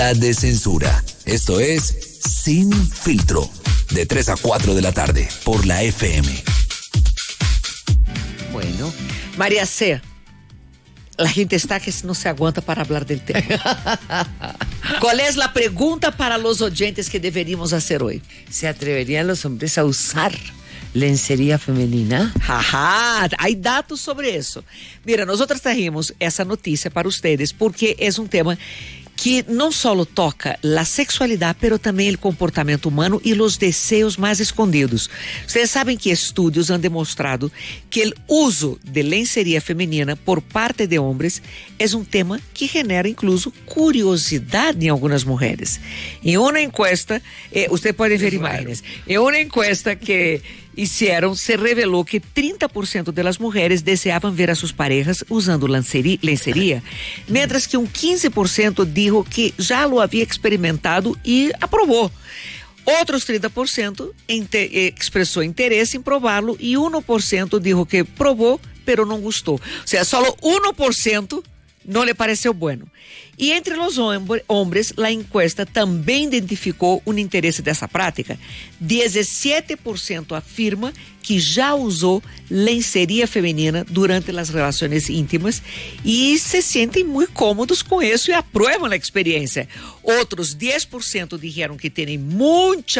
De censura. Esto es Sin Filtro, de 3 a 4 de la tarde, por la FM. Bueno, María C., la gente está que no se aguanta para hablar del tema. ¿Cuál es la pregunta para los oyentes que deberíamos hacer hoy? ¿Se atreverían los hombres a usar lencería femenina? Ajá, hay datos sobre eso. Mira, nosotros trajimos essa notícia para ustedes porque é um tema que não só toca a sexualidade, pero também o comportamento humano e os desejos mais escondidos. Vocês sabem que estudos han demonstrado que o uso de lenceria feminina por parte de homens é um tema que genera incluso curiosidade em algumas mulheres. Em uma encuesta, você pode ver imagens, em uma encuesta que hicieron, se revelou que 30% das mulheres deseavam ver a suas parejas usando lenceria, mientras que 15% dijo que já lo havia experimentado e aprovou. Outros 30% expressou interesse em prová-lo e 1% dijo que provou, pero não gostou. Ou seja, só 1% não lhe pareceu bueno. E entre os homens, a encuesta também identificou um interesse dessa prática. 17% afirma que já usou lenceria feminina durante as relações íntimas e se sentem muito cômodos com isso e aprovam a experiência. Outros 10% disseram que têm muita